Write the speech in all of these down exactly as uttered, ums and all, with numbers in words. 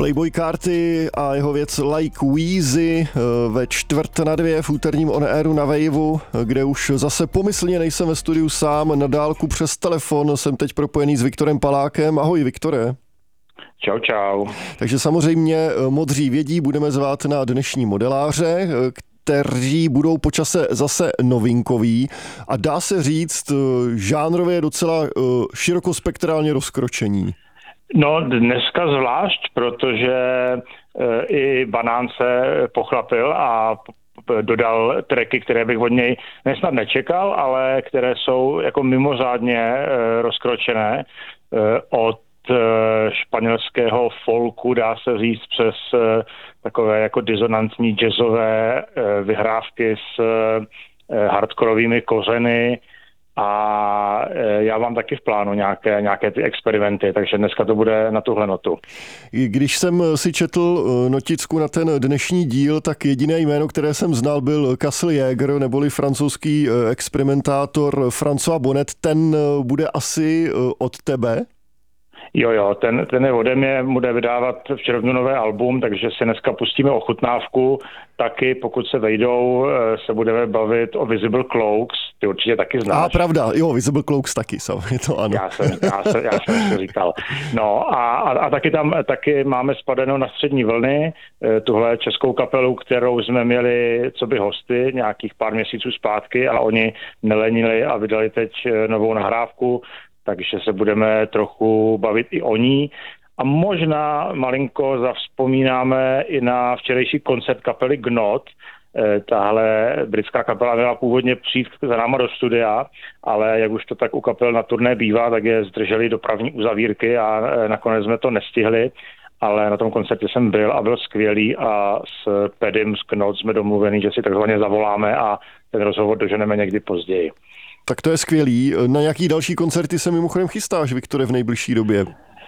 Playboy Carti a jeho věc Like Wheezy ve čtvrt na dvě v úterním on airu na Waveu, kde už zase pomyslně nejsem ve studiu sám, na dálku přes telefon jsem teď propojený s Viktorem Palákem. Ahoj, Viktore. Čau, čau. Takže samozřejmě modří vědí, budeme zvát na dnešní modeláře, kteří budou po čase zase novinkoví a dá se říct žánrově docela širokospektrálně rozkročení. No dneska zvlášť, protože i Banán se pochlapil a dodal tracky, které bych od něj nesnad nečekal, ale které jsou jako mimořádně rozkročené od španělského folku, dá se říct, přes takové jako disonantní jazzové vyhrávky s hardkorovými kořeny. A já mám taky v plánu nějaké, nějaké ty experimenty, takže dneska to bude na tuhle notu. Když jsem si četl noticku na ten dnešní díl, tak jediné jméno, které jsem znal, byl Castle Jäger, neboli francouzský experimentátor François Bonnet. Ten bude asi od tebe? Jo, jo, ten, ten je ode mě, bude vydávat v červnu nové album, takže si dneska pustíme ochutnávku. Taky, pokud se vejdou, se budeme bavit o Visible Cloaks, ty určitě taky znáš. A pravda, jo, Visible Cloaks taky jsou, je to ano. Já jsem, já jsem, já jsem si říkal. No a, a, a taky tam taky máme spadenou na střední vlny, tuhle českou kapelu, kterou jsme měli co by hosty nějakých pár měsíců zpátky a oni nelenili a vydali teď novou nahrávku, takže se budeme trochu bavit i o ní. A možná malinko zavzpomínáme i na včerejší koncert kapely Gnot. Tahle britská kapela měla původně přijít za náma do studia, ale jak už to tak u kapel na turné bývá, tak je zdrželi dopravní uzavírky a nakonec jsme to nestihli. Ale na tom koncertě jsem byl a byl skvělý a s Pedim z Gnot jsme domluvení, že si takzvaně zavoláme a ten rozhovor doženeme někdy později. Tak to je skvělý. Na jaký další koncerty se mimochodem chystáš, Viktore, v nejbližší době?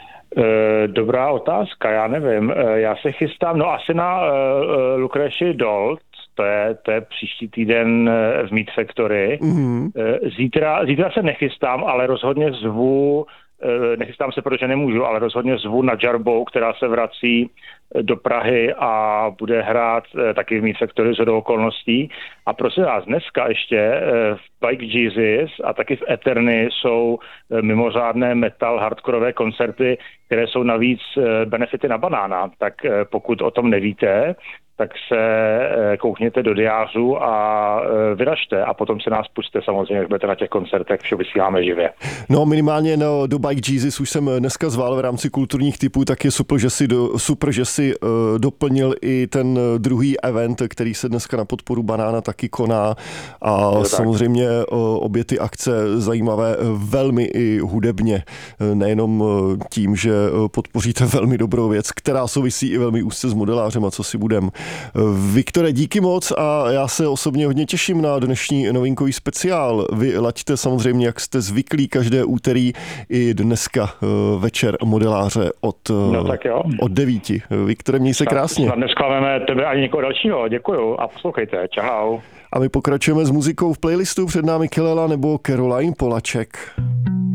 Dobrá otázka, já nevím. Já se chystám, no asi na Lucretia Dalt, to je, to je příští týden v Meat Factory. Mm-hmm. Zítra, zítra se nechystám, ale rozhodně zvu, nechystám se, protože nemůžu, ale rozhodně zvu na Jarbou, která se vrací do Prahy a bude hrát taky v Meat Factory shodou okolností. A prosím vás, dneska ještě v Bike Jesus a taky v Eterny jsou mimořádné metal hardkorové koncerty, které jsou navíc benefity na Banána. Tak pokud o tom nevíte, tak se koukněte do diářů a vyražte a potom se nás pusťte samozřejmě, jak budete na těch koncertech, vše vysíláme živě. No minimálně no, do Bike Jesus už jsem dneska zval v rámci kulturních typů, tak je super, že si, do, super, že si uh, doplnil i ten druhý event, který se dneska na podporu Banána taky koná a je samozřejmě uh, obě ty akce zajímavé velmi i hudebně, nejenom tím, že podpoříte velmi dobrou věc, která souvisí i velmi úzce s modelářem a co si budem. Viktore, díky moc a já se osobně hodně těším na dnešní novinkový speciál. Vy laďte samozřejmě, jak jste zvyklí, každé úterý i dneska večer modeláře od, no, tak jo. od devíti. Viktore, měj se krásně. Snad nesklameme tebe ani někoho dalšího. Děkuju a poslouchejte. Čau. A my pokračujeme s muzikou v playlistu. Před námi Kelela nebo Caroline Polachek.